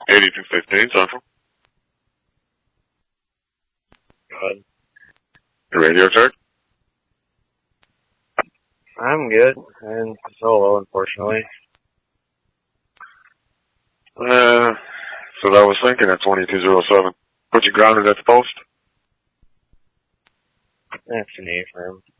8215 Central. Good. Your radio check? I'm good. And solo, unfortunately. So I was thinking at 2207. Put you grounded at the post? That's an A-firm.